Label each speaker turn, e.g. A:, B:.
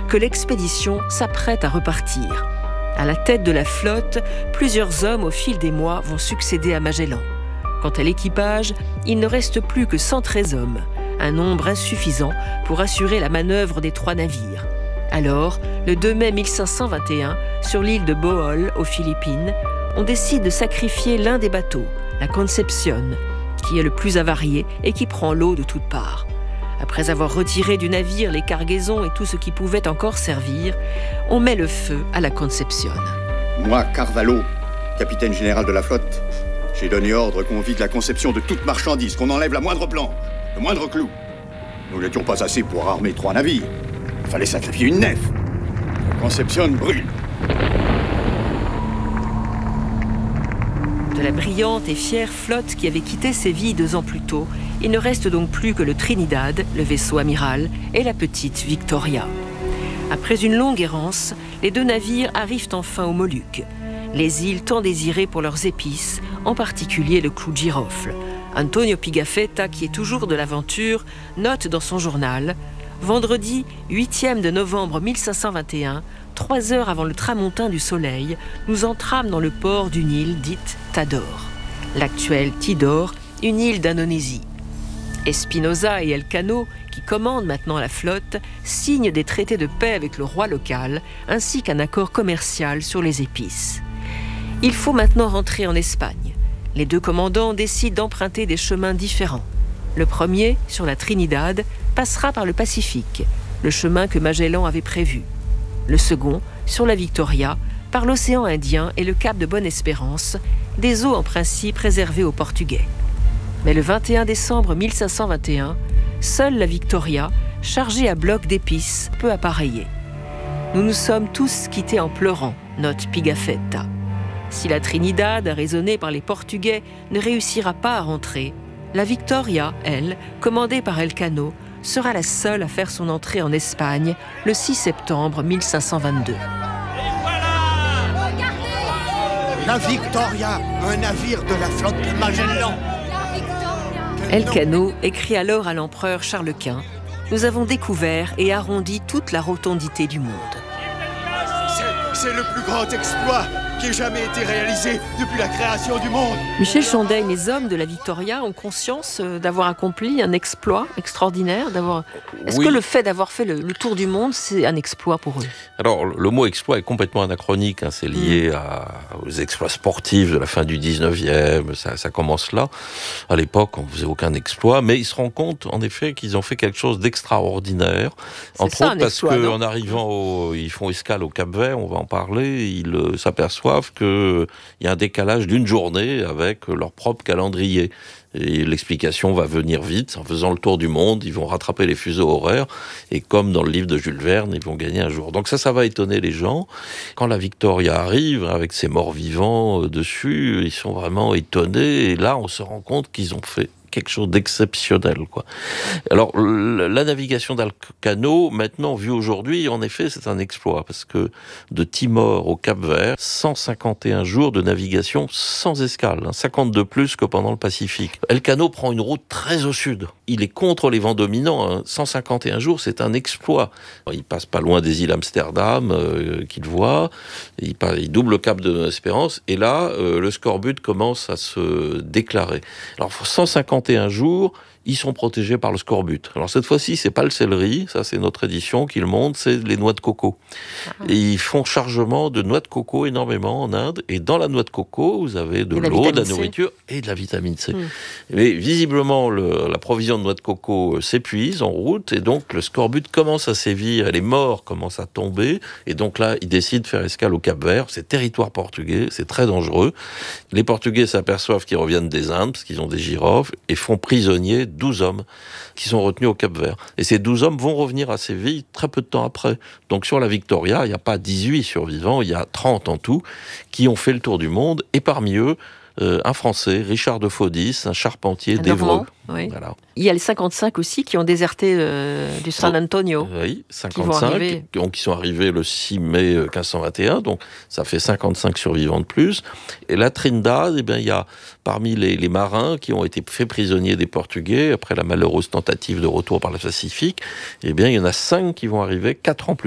A: que l'expédition s'apprête à repartir. À la tête de la flotte, plusieurs hommes au fil des mois vont succéder à Magellan. Quant à l'équipage, il ne reste plus que 113 hommes, un nombre insuffisant pour assurer la manœuvre des 3 navires. Alors, le 2 mai 1521, sur l'île de Bohol, aux Philippines, on décide de sacrifier l'un des bateaux, la Concepción, qui est le plus avarié et qui prend l'eau de toutes parts. Après avoir retiré du navire les cargaisons et tout ce qui pouvait encore servir, on met le feu à la Concepción.
B: Moi, Carvalho, capitaine général de la flotte, j'ai donné ordre qu'on vide la Concepción de toute marchandise, qu'on enlève la moindre planche, le moindre clou. Nous n'étions pas assez pour armer 3 navires. Il fallait sacrifier une nef. La Concepción brûle.
A: De la brillante et fière flotte qui avait quitté Séville 2 ans plus tôt, il ne reste donc plus que le Trinidad, le vaisseau amiral, et la petite Victoria. Après une longue errance, les 2 navires arrivent enfin aux Moluques, les îles tant désirées pour leurs épices, en particulier le clou de girofle. Antonio Pigafetta, qui est toujours de l'aventure, note dans son journal « Vendredi 8e de novembre 1521, 3 heures avant le tramontin du soleil, nous entrâmes dans le port d'une île dite Tador, l'actuelle Tidor, une île d'Indonésie. Espinosa et Elcano, qui commandent maintenant la flotte, signent des traités de paix avec le roi local, ainsi qu'un accord commercial sur les épices. Il faut maintenant rentrer en Espagne. Les 2 commandants décident d'emprunter des chemins différents. Le premier, sur la Trinidad, passera par le Pacifique, le chemin que Magellan avait prévu. Le second, sur la Victoria, par l'océan Indien et le cap de Bonne-Espérance, des eaux en principe réservées aux Portugais. Mais le 21 décembre 1521, seule la Victoria, chargée à bloc d'épices, peut appareiller. Nous nous sommes tous quittés en pleurant, note Pigafetta. Si la Trinidad, raisonnée par les Portugais, ne réussira pas à rentrer, la Victoria, elle, commandée par Elcano, sera la seule à faire son entrée en Espagne le 6 septembre 1522.
C: La Victoria, un navire de la flotte de Magellan.
A: Elcano écrit alors à l'empereur Charles Quint « Nous avons découvert et arrondi toute la rotondité du monde. »
C: C'est le plus grand exploit qui ait jamais été réalisé depuis la création du monde.
A: Michel Chandaigne, les hommes de la Victoria ont conscience d'avoir accompli un exploit extraordinaire. Est-ce que le fait d'avoir fait le tour du monde, c'est un exploit pour eux ?
D: Alors, le mot exploit est complètement anachronique. C'est lié aux exploits sportifs de la fin du 19e. Ça commence là. À l'époque, on ne faisait aucun exploit. Mais ils se rendent compte, en effet, qu'ils ont fait quelque chose d'extraordinaire. Entre autres, parce qu'en arrivant, ils font escale au Cap-Vert, on va en parler, ils s'aperçoivent qu'il y a un décalage d'une journée avec leur propre calendrier. Et l'explication va venir vite. En faisant le tour du monde, ils vont rattraper les fuseaux horaires. Et comme dans le livre de Jules Verne, ils vont gagner un jour. Donc ça va étonner les gens. Quand la Victoria arrive, avec ses morts-vivants dessus, ils sont vraiment étonnés. Et là, on se rend compte qu'ils ont fait quelque chose d'exceptionnel, quoi. Alors, la navigation d'Elcano, maintenant, vue aujourd'hui, en effet, c'est un exploit, parce que de Timor au Cap-Vert, 151 jours de navigation sans escale, 52 plus que pendant le Pacifique. Elcano prend une route très au sud. Il est contre les vents dominants, 151 jours, c'est un exploit. Il passe pas loin des îles Amsterdam, qu'il voit, il double le cap de Espérance, et là, le scorbut commence à se déclarer. Alors, 151 jours, ils sont protégés par le scorbut. Alors cette fois-ci, c'est pas le céleri, ça c'est notre édition qui le montre, c'est les noix de coco. Et ils font chargement de noix de coco énormément en Inde, et dans la noix de coco, vous avez de l'eau, de la nourriture et de la vitamine C. Mais visiblement, la provision de noix de coco s'épuise en route, et donc le scorbut commence à sévir, et les morts commencent à tomber, et donc là, ils décident de faire escale au Cap-Vert, c'est territoire portugais, c'est très dangereux. Les Portugais s'aperçoivent qu'ils reviennent des Indes, parce qu'ils ont des girofles, et font prisonniers 12 hommes qui sont retenus au Cap-Vert. Et ces 12 hommes vont revenir à Séville très peu de temps après. Donc sur la Victoria, il n'y a pas 18 survivants, il y a 30 en tout, qui ont fait le tour du monde, et parmi eux, un Français, Richard de Faudis, un charpentier d'Évreux.
A: Oui.
D: Voilà.
A: Il y a les 55 aussi qui ont déserté du San Antonio.
D: Oui, 55, qui sont arrivés le 6 mai 1521, donc ça fait 55 survivants de plus. Et la Trinidad, il y a parmi les marins qui ont été faits prisonniers des Portugais, après la malheureuse tentative de retour par le Pacifique, il y en a 5 qui vont arriver 4 ans plus